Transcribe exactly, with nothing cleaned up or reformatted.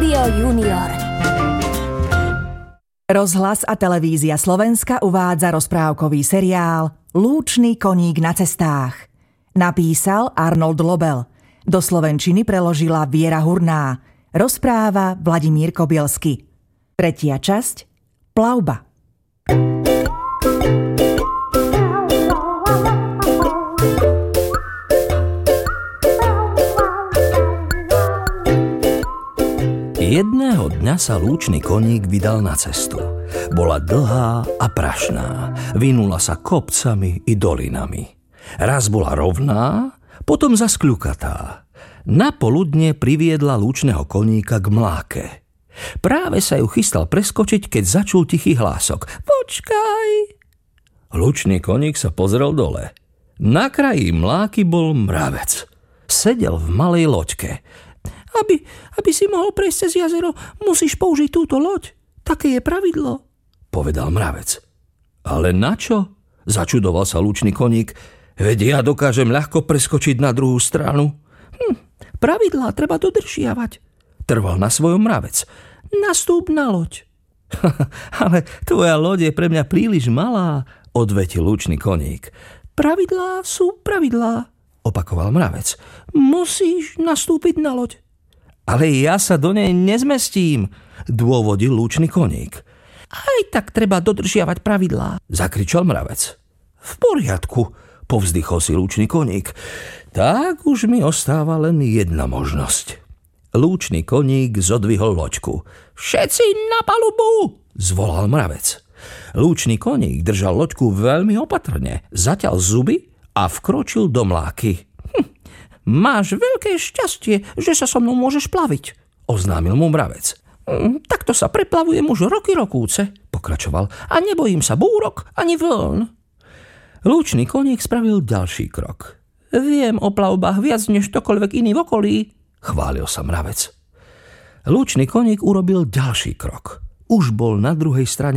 Rádio Junior. Rozhlas a televízia Slovenska uvádza rozprávkový seriál Lúčny koník na cestách. Napísal Arnold Lobel. Do slovenčiny preložila Viera Hurná. Rozpráva Vladimír Kobielsky. Tretia časť. Plavba. Jedného dňa sa lúčny koník vydal na cestu. Bola dlhá a prašná, vinula sa kopcami i dolinami. Raz bola rovná, potom zas kľukatá. Na poludne priviedla lúčneho koníka k mláke. Práve sa ju chystal preskočiť, keď začul tichý hlások. Počkaj! Lúčny koník sa pozrel dole. Na kraji mláky bol mravec. Sedel v malej loďke. Aby, aby si mohol prejsť cez jazero, musíš použiť túto loď. Také je pravidlo, povedal mravec. Ale na čo? Začudoval sa lúčny koník. Veď ja dokážem ľahko preskočiť na druhú stranu. Hm, pravidlá treba dodržiavať, trval na svojom mravec. Nastúp na loď. Ale tvoja loď je pre mňa príliš malá, odvetil lúčny koník. Pravidlá sú pravidlá, opakoval mravec. Musíš nastúpiť na loď. Ale ja sa do nej nezmestím, dôvodil lúčny koník. Aj tak treba dodržiavať pravidlá, zakričal mravec. V poriadku, povzdychol si lúčny koník. Tak už mi ostáva len jedna možnosť. Lúčny koník zodvihol loďku. Všetci na palubu, zvolal mravec. Lúčny koník držal loďku veľmi opatrne, zaťal zuby a vkročil do mláky. Máš veľké šťastie, že sa so mnou môžeš plaviť, oznámil mu mravec. Takto sa preplavujem už roky rokúce, pokračoval, a nebojím sa búrok ani vln. Lúčny koník spravil ďalší krok. Viem o plavbách viac než ktokoľvek iný v okolí, chválil sa mravec. Lúčny koník urobil ďalší krok. Už bol na druhej strane